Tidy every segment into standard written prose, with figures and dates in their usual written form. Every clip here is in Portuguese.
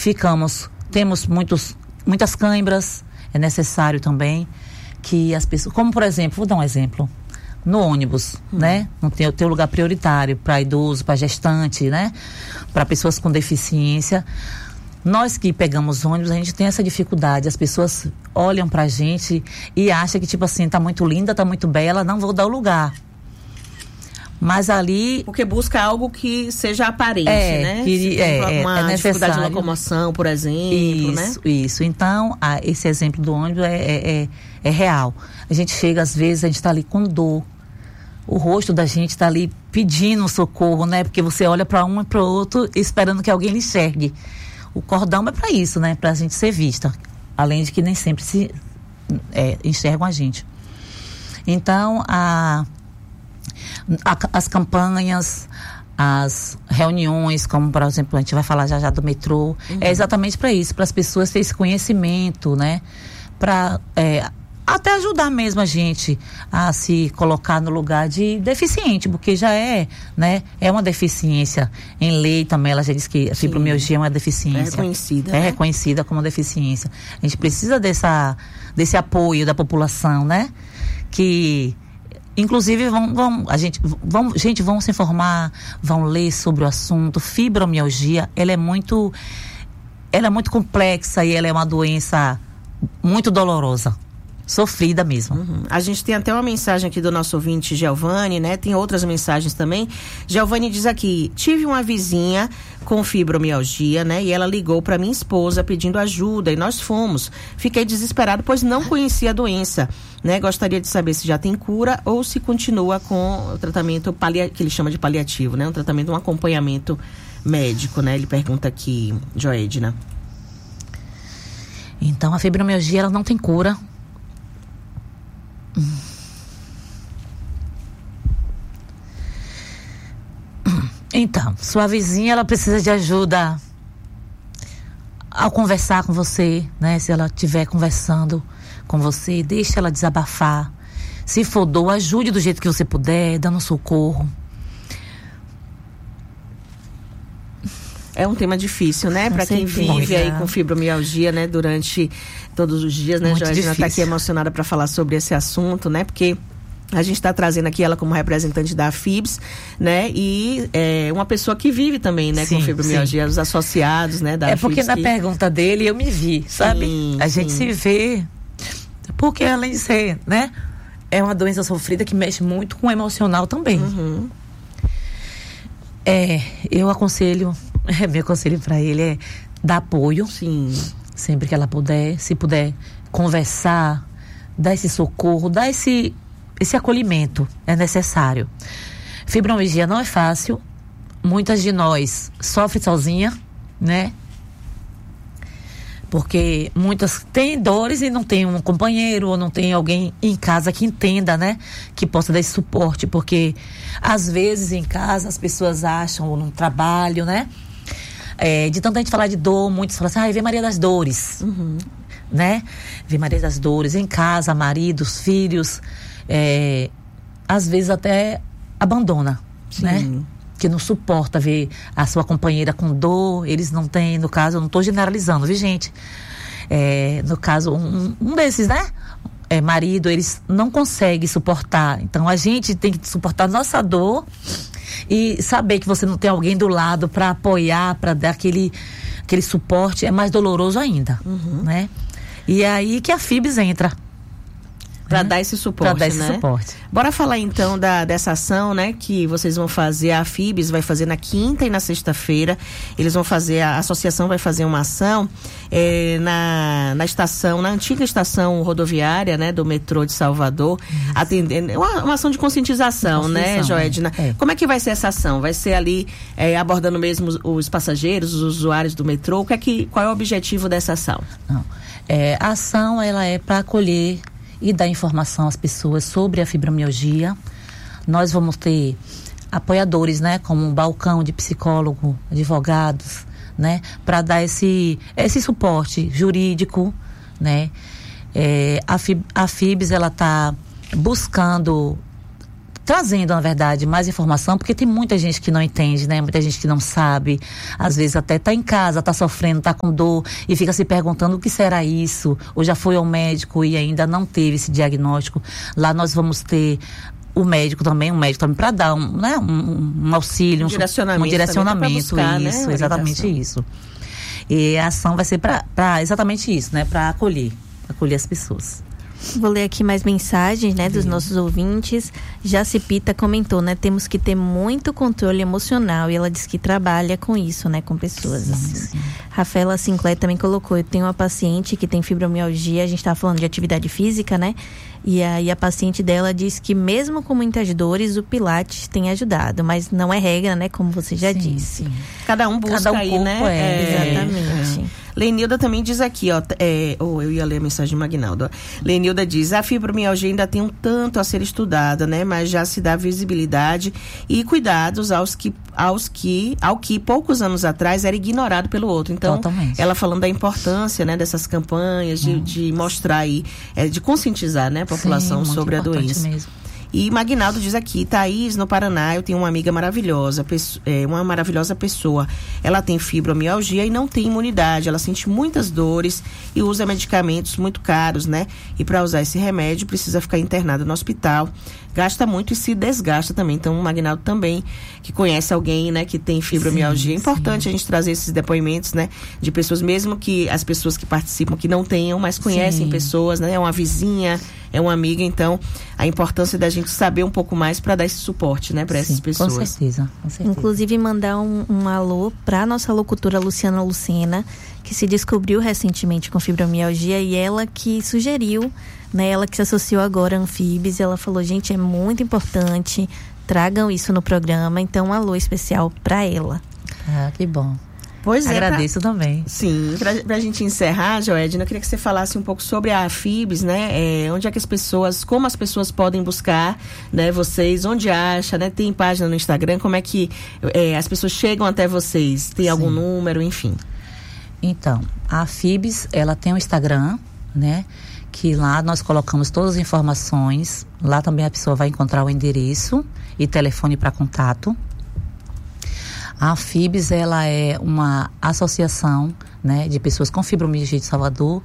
temos muitas câimbras, é necessário também que as pessoas, como por exemplo, vou dar um exemplo, no ônibus, né? Não tem o teu lugar prioritário para idoso, para gestante, né? Para pessoas com deficiência. Nós que pegamos ônibus, a gente tem essa dificuldade. As pessoas olham pra gente e acham que, tipo assim, tá muito linda, tá muito bela, não vou dar o lugar. Mas ali... Porque busca algo que seja aparente, né? Uma dificuldade de locomoção, por exemplo, né? Isso. Então, esse exemplo do ônibus é real. A gente chega, às vezes, a gente tá ali com dor. O rosto da gente tá ali pedindo socorro, né? Porque você olha para um e para o outro esperando que alguém lhe enxergue. O cordão é para isso, né? Para a gente ser vista. Além de que nem sempre se enxergam a gente. Então, as campanhas, as reuniões, como por exemplo, a gente vai falar já do metrô, é exatamente para isso, para as pessoas terem esse conhecimento, né? Para até ajudar mesmo a gente a se colocar no lugar de deficiente, porque já né? É uma deficiência. Em lei também, ela já diz que a fibromialgia é uma deficiência. É reconhecida. É reconhecida como deficiência. A gente precisa desse apoio da população, né? Que, inclusive, vão se informar, vão ler sobre o assunto. Fibromialgia, ela é muito complexa e ela é uma doença muito dolorosa. Sofrida mesmo. A gente tem até uma mensagem aqui do nosso ouvinte Giovanni, né? Tem outras mensagens também. Giovanni diz aqui: tive uma vizinha com fibromialgia, né? E ela ligou para minha esposa pedindo ajuda e nós fomos. Fiquei desesperado, pois não conhecia a doença, né? Gostaria de saber se já tem cura ou se continua com o tratamento que ele chama de paliativo, né? Um acompanhamento médico, né? Ele pergunta aqui, Joedna. Então, a fibromialgia, ela não tem cura. Então, sua vizinha, ela precisa de ajuda ao conversar com você, né? Se ela estiver conversando com você, deixe ela desabafar. Se for dor, ajude do jeito que você puder, dando socorro. É um tema difícil, né? Para quem vive aí com fibromialgia, né? Durante todos os dias, né? Joedna está aqui emocionada para falar sobre esse assunto, né? Porque a gente está trazendo aqui ela como representante da FIBS, né? E uma pessoa que vive também, né? Com fibromialgia, os associados, né? Da porque na pergunta dele eu me vi, sabe? A gente se vê, porque além de ser, né? É uma doença sofrida que mexe muito com o emocional também. Eu aconselho, meu conselho para ele é dar apoio. Sempre que ela puder, se puder conversar, dar esse socorro, dar esse acolhimento, é necessário. Fibromialgia não é fácil, muitas de nós sofrem sozinha, né? Porque muitas têm dores e não tem um companheiro ou não tem alguém em casa que entenda, né? Que possa dar esse suporte, porque às vezes em casa as pessoas acham, ou no trabalho, né? De tanta gente falar de dor, muitos falam assim, vê Maria das Dores, né? Vê Maria das Dores em casa, maridos, filhos, às vezes até abandona, né? Que não suporta ver a sua companheira com dor, eles não têm, no caso, eu não estou generalizando, viu, gente? No caso, um desses, né? Marido, eles não conseguem suportar, então a gente tem que suportar nossa dor e saber que você não tem alguém do lado para apoiar, para dar aquele suporte, é mais doloroso ainda, né? E é aí que a FIBS entra. Para dar esse suporte, suporte. Bora falar então dessa ação, né? Que vocês vão fazer, a FIBS vai fazer na quinta e na sexta-feira. Eles vão fazer, a associação vai fazer uma ação na estação, na antiga estação rodoviária, né? Do metrô de Salvador, atendendo, uma ação de conscientização, né, Joedna? Como é que vai ser essa ação? Vai ser ali abordando mesmo os passageiros, os usuários do metrô? Qual é o objetivo dessa ação? A ação, ela é para acolher e dar informação às pessoas sobre a fibromialgia. Nós vamos ter apoiadores, né, como um balcão de psicólogo, advogados, né, para dar esse suporte jurídico, né. A FIBS, ela está buscando trazendo, na verdade, mais informação, porque tem muita gente que não entende, né? Muita gente que não sabe, às vezes até tá em casa, tá sofrendo, tá com dor e fica se perguntando o que será isso, ou já foi ao médico e ainda não teve esse diagnóstico. Lá nós vamos ter o médico também para dar um auxílio, um direcionamento, buscar, isso, né? Exatamente isso. E a ação vai ser para exatamente isso, né? Para acolher as pessoas. Vou ler aqui mais mensagens, né, dos nossos ouvintes. Jacipita comentou, né, temos que ter muito controle emocional, e ela diz que trabalha com isso, né, com pessoas. Sim. Rafaela Sinclair também colocou, eu tenho uma paciente que tem fibromialgia, a gente estava falando de atividade física, né, e aí a paciente dela diz que mesmo com muitas dores, o Pilates tem ajudado, mas não é regra, né, como você já disse. Sim. Cada um busca aí, né? Exatamente. Lenilda também diz aqui, ó, eu ia ler a mensagem de Magnaldo. Lenilda diz, a fibromialgia ainda tem um tanto a ser estudada, né? Mas já se dá visibilidade e cuidados ao que poucos anos atrás era ignorado pelo outro. Então, totalmente. Ela falando da importância, né, dessas campanhas, de mostrar aí, de conscientizar, né, a população sobre a doença. Mesmo. E Magnaldo diz aqui, Thaís, no Paraná, eu tenho uma amiga maravilhosa, uma maravilhosa pessoa. Ela tem fibromialgia e não tem imunidade. Ela sente muitas dores e usa medicamentos muito caros, né? E para usar esse remédio precisa ficar internada no hospital. Gasta muito e se desgasta também. Então, o Magnaldo também, que conhece alguém, né, que tem fibromialgia. É importante a gente trazer esses depoimentos, né, de pessoas, mesmo que as pessoas que participam que não tenham, mas conhecem pessoas, né? É uma vizinha, é uma amiga. Então, a importância da gente saber um pouco mais para dar esse suporte, né, para essas pessoas. Com certeza. Inclusive, mandar um alô para nossa locutora Luciana Lucena, que se descobriu recentemente com fibromialgia, e ela que sugeriu, né, ela que se associou agora a Anfibes, ela falou, gente, é muito importante, tragam isso no programa, então um alô especial para ela. Ah, que bom. Pois agradeço também. Sim, pra gente encerrar, Joedna, eu queria que você falasse um pouco sobre a Afibes, né? Onde é que como as pessoas podem buscar, né, vocês, onde acha, né? Tem página no Instagram, como é que as pessoas chegam até vocês? Tem algum número, enfim? Então, a Afibes, ela tem um Instagram, né? Que lá nós colocamos todas as informações. Lá também a pessoa vai encontrar o endereço e telefone para contato. A Afibes, ela é uma associação, né, de pessoas com fibromialgia de Salvador,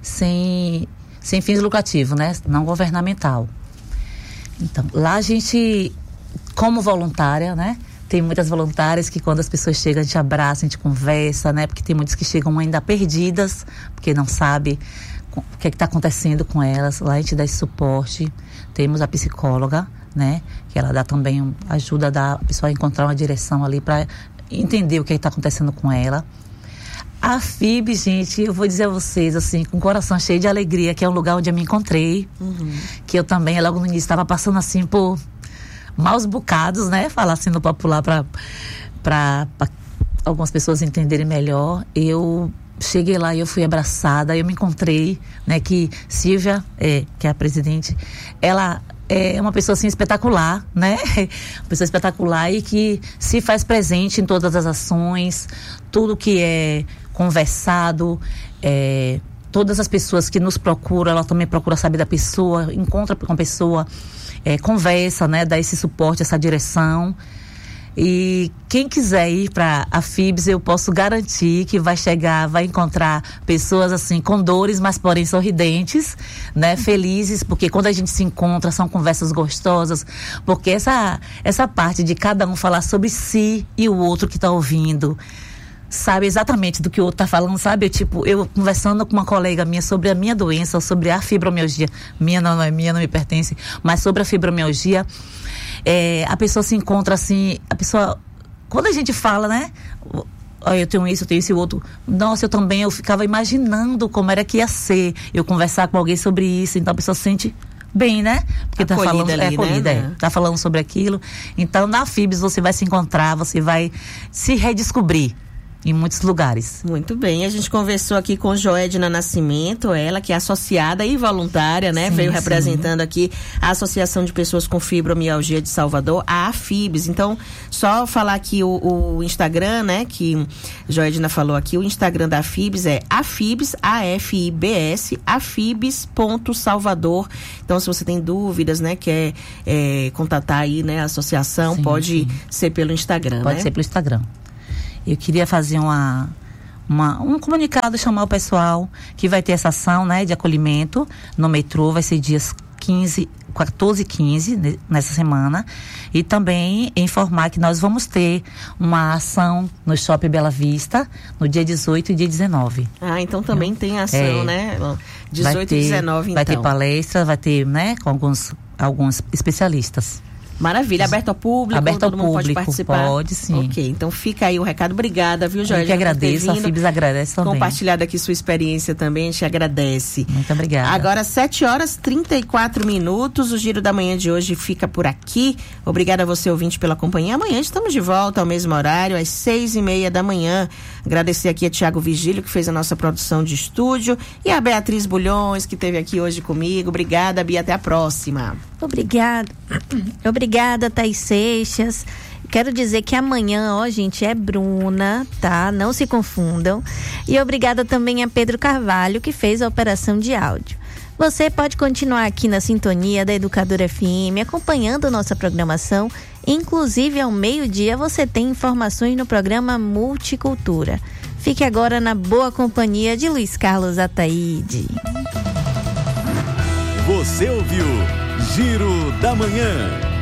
sem fins lucrativos, né, não governamental. Então, lá a gente, como voluntária, né, tem muitas voluntárias que quando as pessoas chegam a gente abraça, a gente conversa, né, porque tem muitas que chegam ainda perdidas, porque não sabe o que está acontecendo com elas. Lá a gente dá esse suporte. Temos a psicóloga, né, que ela dá também ajuda a pessoa a encontrar uma direção ali para entender o que está acontecendo com ela. A FIB, gente, eu vou dizer a vocês, assim, com o coração cheio de alegria, que é um lugar onde eu me encontrei, que eu também, logo no início, estava passando assim por maus bocados, né, falar assim no popular para algumas pessoas entenderem melhor. Eu cheguei lá e eu fui abraçada, eu me encontrei, né, que Silvia, que é a presidente, ela é uma pessoa assim espetacular, né? Uma pessoa espetacular e que se faz presente em todas as ações, tudo que é conversado, todas as pessoas que nos procuram, ela também procura saber da pessoa, encontra com a pessoa, conversa, né? Dá esse suporte, essa direção. E quem quiser ir para a Afibes, eu posso garantir que vai chegar, vai encontrar pessoas assim com dores, mas porém sorridentes, né, felizes, porque quando a gente se encontra são conversas gostosas, porque essa parte de cada um falar sobre si e o outro que está ouvindo sabe exatamente do que o outro está falando, sabe? Eu conversando com uma colega minha sobre a minha doença, sobre a fibromialgia, não é minha, não me pertence, mas sobre a fibromialgia, a pessoa se encontra assim, quando a gente fala, né? Eu tenho isso e o outro. Nossa, eu ficava imaginando como era que ia ser eu conversar com alguém sobre isso, então a pessoa se sente bem, né? Porque tá falando, acolhida, né? Tá falando sobre aquilo. Então, na Afibes você vai se encontrar, você vai se redescobrir. em muitos lugares. Muito bem, a gente conversou aqui com Joedna Nascimento, ela que é associada e voluntária, né? Veio representando aqui a Associação de Pessoas com Fibromialgia de Salvador, a AFIBS. Então, só falar aqui o Instagram, né? Que Joedna falou aqui, o Instagram da AFIBS é AFIBS, AFIBS, afibs.salvador. Então, se você tem dúvidas, né? Quer contatar aí, né? A associação, pode ser pelo Instagram, Pode ser pelo Instagram. Eu queria fazer um comunicado, chamar o pessoal que vai ter essa ação, né, de acolhimento no metrô, vai ser dias 14 e 15 nessa semana, e também informar que nós vamos ter uma ação no Shopping Bela Vista no dia 18 e dia 19. Então também tem ação, né? 18 e 19, então. Vai ter palestra, vai ter, né, com alguns especialistas. Maravilha, aberto ao público, todo mundo pode participar? Pode, sim. Ok, então fica aí o recado. Obrigada, viu, Joedna? Eu que agradeço, a FIBS agradece também. Compartilhado aqui sua experiência também, a gente agradece. Muito obrigada. Agora, 7h34, o Giro da Manhã de hoje fica por aqui. Obrigada a você, ouvinte, pela companhia. Amanhã estamos de volta ao mesmo horário, às 6h30 da manhã. Agradecer aqui a Tiago Vigílio, que fez a nossa produção de estúdio, e a Beatriz Bulhões, que esteve aqui hoje comigo. Obrigada, Bia, até a próxima. Obrigada, Thaís Seixas. Quero dizer que amanhã, gente, é Bruna, tá? Não se confundam. E obrigada também a Pedro Carvalho, que fez a operação de áudio. Você pode continuar aqui na sintonia da Educadora FM, acompanhando nossa programação. Inclusive, ao meio-dia, você tem informações no programa Multicultura. Fique agora na boa companhia de Luiz Carlos Ataíde. Você ouviu Giro da Manhã.